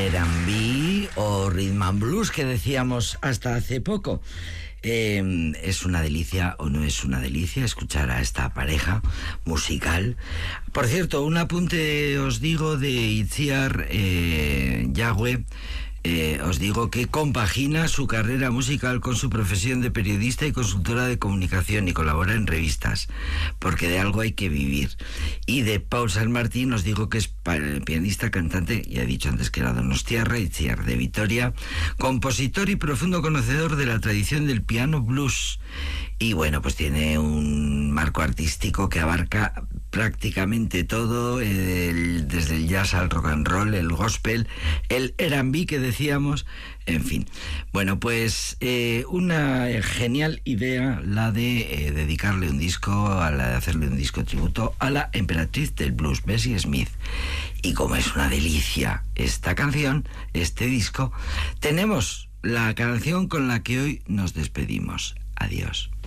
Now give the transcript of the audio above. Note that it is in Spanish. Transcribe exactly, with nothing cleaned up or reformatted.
R and B o Rhythm and Blues que decíamos hasta hace poco. Eh, ¿Es una delicia o no es una delicia escuchar a esta pareja musical? Por cierto, un apunte os digo de Itziar eh, Yagüe. Eh, os digo que compagina su carrera musical con su profesión de periodista y consultora de comunicación y colabora en revistas, porque de algo hay que vivir. Y de Paul San Martín os digo que es pianista, cantante, ya he dicho antes que era donostiarra, Itziar de Vitoria, compositor y profundo conocedor de la tradición del piano blues. Y bueno, pues tiene un marco artístico que abarca prácticamente todo, el, desde el jazz al rock and roll, el gospel, el R and B que decíamos, en fin. Bueno, pues eh, una genial idea la de eh, dedicarle un disco, a la de hacerle un disco tributo a la emperatriz del blues, Bessie Smith. Y como es una delicia esta canción, este disco, tenemos la canción con la que hoy nos despedimos. Adiós.